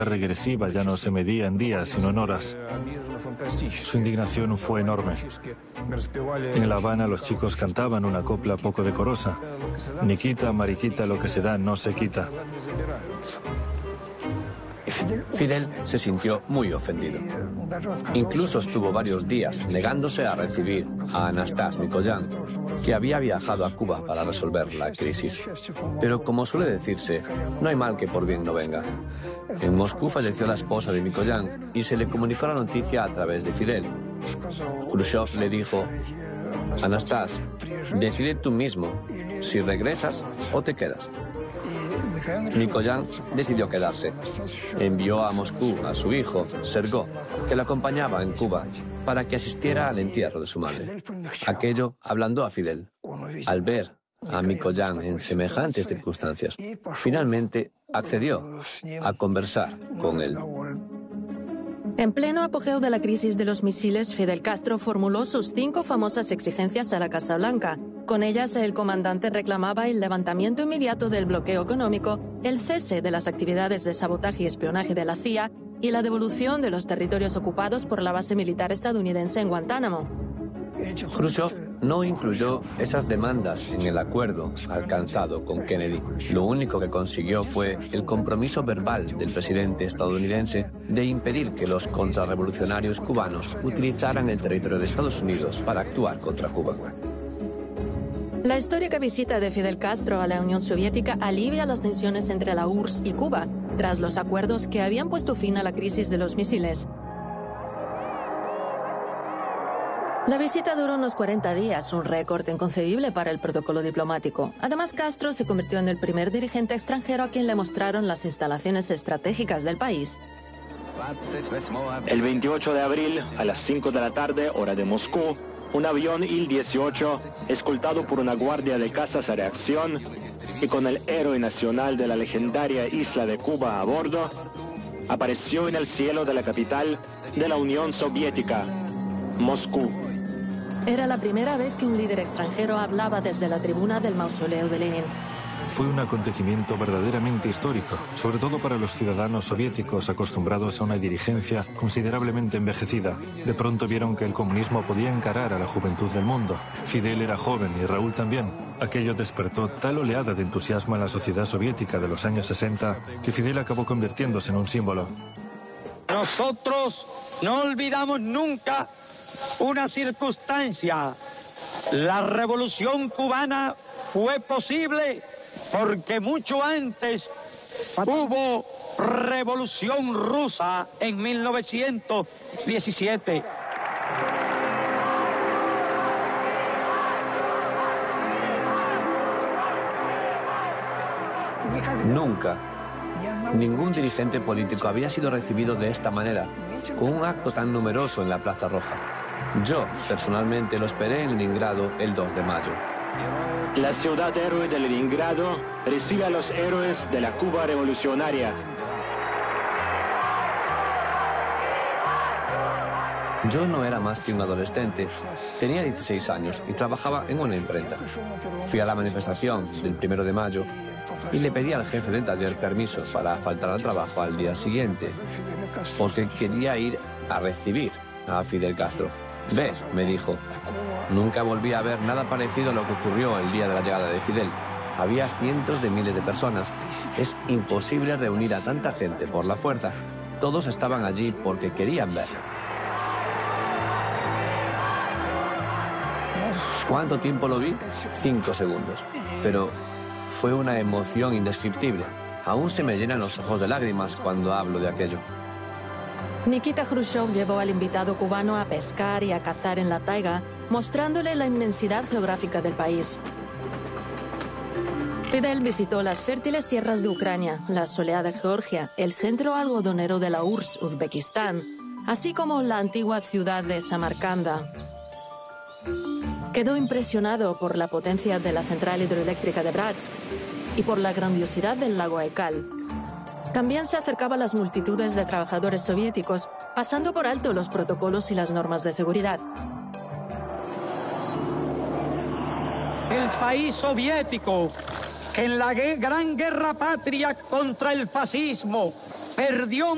regresiva ya no se medía en días, sino en horas. Su indignación fue enorme. En La Habana los chicos cantaban una copla poco decorosa. Nikita, mariquita, lo que se da no se quita. Fidel se sintió muy ofendido. Incluso estuvo varios días negándose a recibir a Anastas Mikoyan, que había viajado a Cuba para resolver la crisis. Pero como suele decirse, no hay mal que por bien no venga. En Moscú falleció la esposa de Mikoyan y se le comunicó la noticia a través de Fidel. Khrushchev le dijo: Anastas, decide tú mismo si regresas o te quedas. Mikoyan decidió quedarse. Envió a Moscú a su hijo, Sergó, que lo acompañaba en Cuba, para que asistiera al entierro de su madre. Aquello ablandó a Fidel. Al ver a Mikoyan en semejantes circunstancias, finalmente accedió a conversar con él. En pleno apogeo de la crisis de los misiles, Fidel Castro formuló sus 5 famosas exigencias a la Casa Blanca. Con ellas, el comandante reclamaba el levantamiento inmediato del bloqueo económico, el cese de las actividades de sabotaje y espionaje de la CIA y la devolución de los territorios ocupados por la base militar estadounidense en Guantánamo. Khrushchev no incluyó esas demandas en el acuerdo alcanzado con Kennedy. Lo único que consiguió fue el compromiso verbal del presidente estadounidense de impedir que los contrarrevolucionarios cubanos utilizaran el territorio de Estados Unidos para actuar contra Cuba. La histórica visita de Fidel Castro a la Unión Soviética alivia las tensiones entre la URSS y Cuba, tras los acuerdos que habían puesto fin a la crisis de los misiles. La visita duró unos 40 días, un récord inconcebible para el protocolo diplomático. Además, Castro se convirtió en el primer dirigente extranjero a quien le mostraron las instalaciones estratégicas del país. El 28 de abril, a las 5 de la tarde, hora de Moscú, un avión Il-18, escoltado por una guardia de cazas a reacción y con el héroe nacional de la legendaria isla de Cuba a bordo, apareció en el cielo de la capital de la Unión Soviética, Moscú. Era la primera vez que un líder extranjero hablaba desde la tribuna del mausoleo de Lenin. Fue un acontecimiento verdaderamente histórico, sobre todo para los ciudadanos soviéticos acostumbrados a una dirigencia considerablemente envejecida. De pronto vieron que el comunismo podía encarar a la juventud del mundo. Fidel era joven y Raúl también. Aquello despertó tal oleada de entusiasmo en la sociedad soviética de los años 60 que Fidel acabó convirtiéndose en un símbolo. Nosotros no olvidamos nunca una circunstancia. La revolución cubana fue posible porque mucho antes hubo revolución rusa en 1917. Nunca ningún dirigente político había sido recibido de esta manera, con un acto tan numeroso en la Plaza Roja. Yo, personalmente, lo esperé en Leningrado el 2 de mayo. La ciudad héroe de Leningrado recibe a los héroes de la Cuba revolucionaria. Yo no era más que un adolescente. Tenía 16 años y trabajaba en una imprenta. Fui a la manifestación del 1 de mayo y le pedí al jefe del taller permiso para faltar al trabajo al día siguiente, porque quería ir a recibir a Fidel Castro. Ve, me dijo. Nunca volví a ver nada parecido a lo que ocurrió el día de la llegada de Fidel. Había cientos de miles de personas. Es imposible reunir a tanta gente por la fuerza. Todos estaban allí porque querían verlo. ¿Cuánto tiempo lo vi? 5 segundos. Pero fue una emoción indescriptible. Aún se me llenan los ojos de lágrimas cuando hablo de aquello. Nikita Khrushchev llevó al invitado cubano a pescar y a cazar en la taiga, mostrándole la inmensidad geográfica del país. Fidel visitó las fértiles tierras de Ucrania, la soleada Georgia, el centro algodonero de la URSS, Uzbekistán, así como la antigua ciudad de Samarcanda. Quedó impresionado por la potencia de la central hidroeléctrica de Bratsk y por la grandiosidad del lago Baikal. También se acercaba a las multitudes de trabajadores soviéticos, pasando por alto los protocolos y las normas de seguridad. El país soviético, que en la gran guerra patria contra el fascismo perdió